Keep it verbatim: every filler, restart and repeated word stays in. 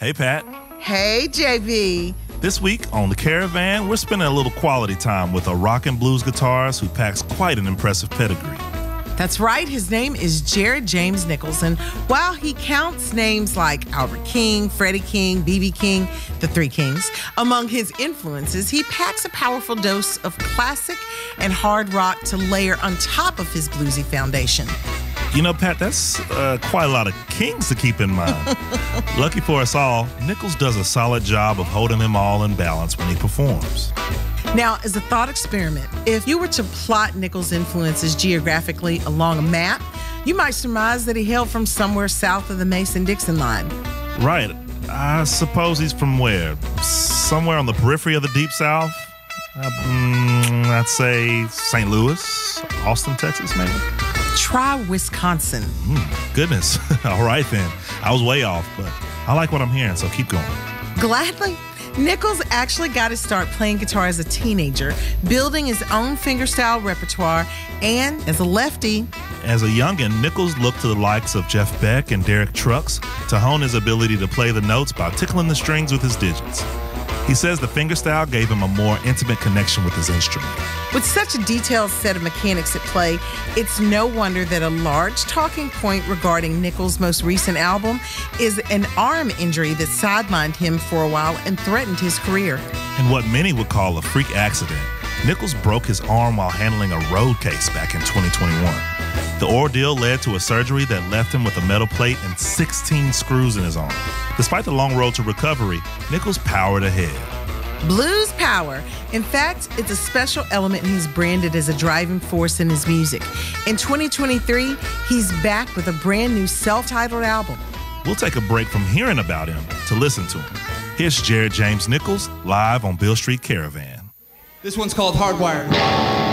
Hey, Pat. Hey, J B. This week on The Caravan, we're spending a little quality time with a rock and blues guitarist who packs quite an impressive pedigree. That's right. His name is Jared James Nichols. And while he counts names like Albert King, Freddie King, B B King, the Three Kings, among his influences, he packs a powerful dose of classic and hard rock to layer on top of his bluesy foundation. You know, Pat, that's uh, quite a lot of kings to keep in mind. Lucky for us all, Nichols does a solid job of holding them all in balance when he performs. Now, as a thought experiment, if you were to plot Nichols' influences geographically along a map, you might surmise that he hailed from somewhere south of the Mason-Dixon line. Right. I suppose he's from where? Somewhere on the periphery of the Deep South? Uh, mm, I'd say Saint Louis, Austin, Texas, maybe? Try Wisconsin. Mm, goodness. All right, then. I was way off, but I like what I'm hearing, so keep going. Gladly. Nichols actually got his start playing guitar as a teenager, building his own fingerstyle repertoire, and as a lefty. As a youngin', Nichols looked to the likes of Jeff Beck and Derek Trucks to hone his ability to play the notes by tickling the strings with his digits. He says the fingerstyle gave him a more intimate connection with his instrument. With such a detailed set of mechanics at play, it's no wonder that a large talking point regarding Nichols' most recent album is an arm injury that sidelined him for a while and threatened his career. In what many would call a freak accident, Nichols broke his arm while handling a road case back in twenty twenty-one. The ordeal led to a surgery that left him with a metal plate and sixteen screws in his arm. Despite the long road to recovery, Nichols powered ahead. Blues power. In fact, it's a special element he's branded as a driving force in his music. In twenty twenty-three, he's back with a brand new self-titled album. We'll take a break from hearing about him to listen to him. Here's Jared James Nichols live on Beale Street Caravan. This one's called Hardwired.